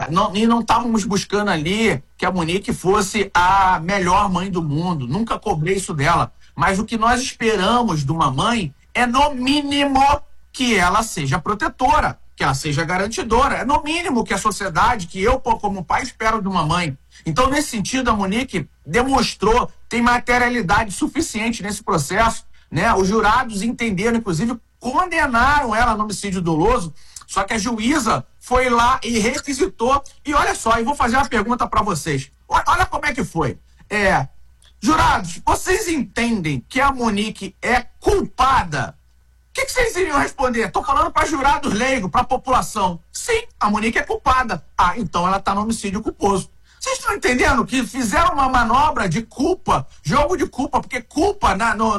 não estávamos buscando ali que a Monique fosse a melhor mãe do mundo. Nunca cobrei isso dela. Mas o que nós esperamos de uma mãe é, no mínimo, que ela seja protetora, que ela seja garantidora. É no mínimo que a sociedade, que eu, como pai, espero de uma mãe. Então, nesse sentido, a Monique demonstrou, tem materialidade suficiente nesse processo, né? Os jurados entenderam, inclusive, condenaram ela no homicídio doloso, só que a juíza foi lá e requisitou. E olha só, eu vou fazer uma pergunta para vocês. Olha como é que foi. Jurados, vocês entendem que a Monique é culpada? O que vocês iriam responder? Estou falando para jurados leigos, para a população. Sim, a Monique é culpada. Então ela está no homicídio culposo. Vocês estão entendendo que fizeram uma manobra de culpa, jogo de culpa, porque culpa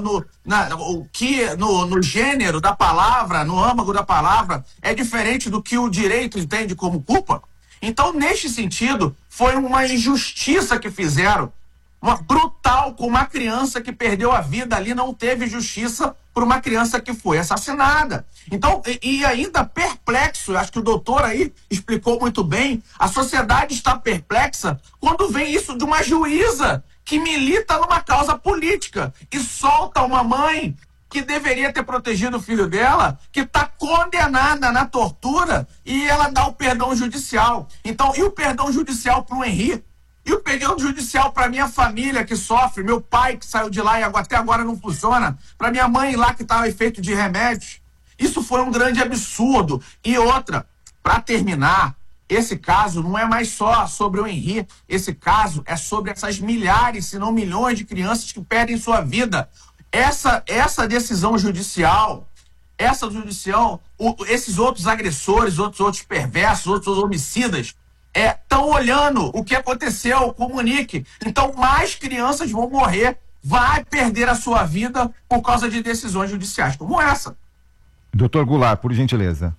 no gênero da palavra, no âmago da palavra, é diferente do que o direito entende como culpa? Então, neste sentido, foi uma injustiça que fizeram, uma brutal, com uma criança que perdeu a vida ali, não teve justiça por uma criança que foi assassinada. Então, e ainda perplexo, acho que o doutor aí explicou muito bem, a sociedade está perplexa quando vem isso de uma juíza que milita numa causa política e solta uma mãe que deveria ter protegido o filho dela, que está condenada na tortura, e ela dá o perdão judicial. Então, e o perdão judicial para o Henri? E o perdão judicial para minha família que sofre, meu pai que saiu de lá e até agora não funciona, para minha mãe lá que está efeito de remédios? Isso foi um grande absurdo. E outra, para terminar, esse caso não é mais só sobre o Henri, esse caso é sobre essas milhares, se não milhões de crianças que perdem sua vida. Essa decisão judicial, esses outros agressores, outros perversos, outros homicidas, estão olhando o que aconteceu com o Monique. Então, mais crianças vão morrer, vai perder a sua vida por causa de decisões judiciais como essa. Doutor Goulart, por gentileza.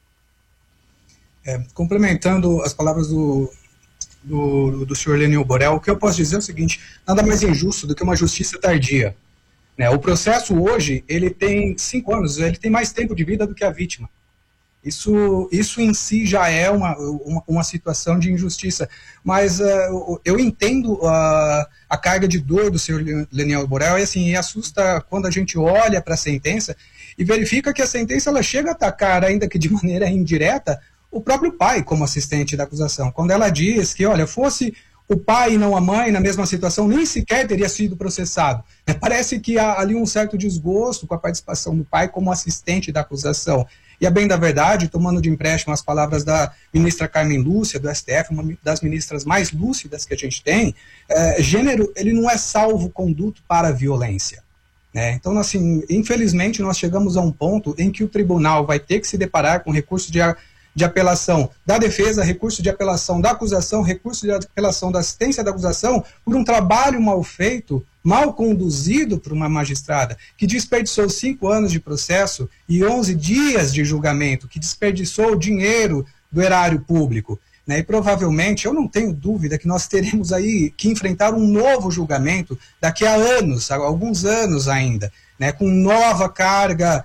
Complementando as palavras do senhor Leniel Borel, o que eu posso dizer é o seguinte: nada mais injusto do que uma justiça tardia. O processo hoje, ele tem 5 anos, ele tem mais tempo de vida do que a vítima. Isso em si já é uma situação de injustiça. Mas eu entendo a carga de dor do senhor Leniel Borel, e assusta quando a gente olha para a sentença e verifica que a sentença ela chega a atacar, ainda que de maneira indireta, o próprio pai como assistente da acusação. Quando ela diz que, olha, fosse o pai e não a mãe na mesma situação, nem sequer teria sido processado. Parece que há ali um certo desgosto com a participação do pai como assistente da acusação. E a bem da verdade, tomando de empréstimo as palavras da ministra Carmen Lúcia, do STF, uma das ministras mais lúcidas que a gente tem, gênero, ele não é salvo-conduto para a violência. Então, assim, infelizmente, nós chegamos a um ponto em que o tribunal vai ter que se deparar com recurso de apelação da defesa, recurso de apelação da acusação, recurso de apelação da assistência da acusação, por um trabalho mal feito, mal conduzido por uma magistrada, que desperdiçou 5 anos de processo e 11 dias de julgamento, que desperdiçou o dinheiro do erário público. E provavelmente, eu não tenho dúvida que nós teremos aí que enfrentar um novo julgamento daqui a anos, alguns anos ainda, com nova carga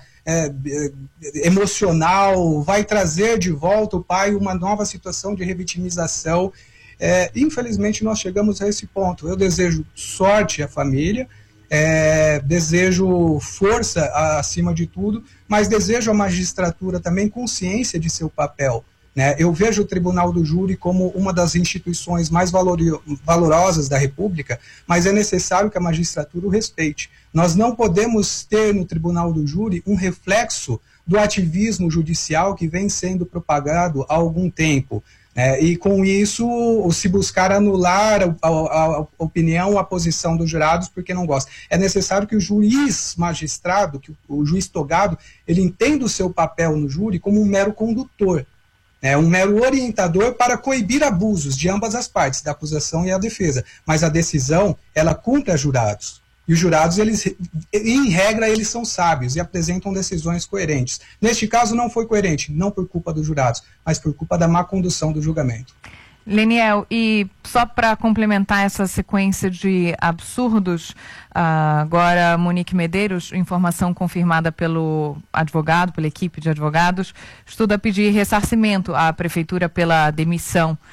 emocional, vai trazer de volta o pai uma nova situação de revitimização. Infelizmente nós chegamos a esse ponto. Eu desejo sorte à família, desejo força acima de tudo, mas desejo à magistratura também consciência de seu papel. Eu vejo o Tribunal do Júri como uma das instituições mais valorosas da República, mas é necessário que a magistratura o respeite. Nós não podemos ter no Tribunal do Júri um reflexo do ativismo judicial que vem sendo propagado há algum tempo. E com isso, se buscar anular a opinião, a posição dos jurados, porque não gosta. É necessário que o juiz magistrado, que o juiz togado, ele entenda o seu papel no júri como um mero condutor. Um mero orientador para coibir abusos de ambas as partes, da acusação e a defesa. Mas a decisão, ela cumpre a jurados. E os jurados, eles, em regra, eles são sábios e apresentam decisões coerentes. Neste caso, não foi coerente, não por culpa dos jurados, mas por culpa da má condução do julgamento. Leniel, e só para complementar essa sequência de absurdos, agora Monique Medeiros, informação confirmada pelo advogado, pela equipe de advogados, estuda pedir ressarcimento à prefeitura pela demissão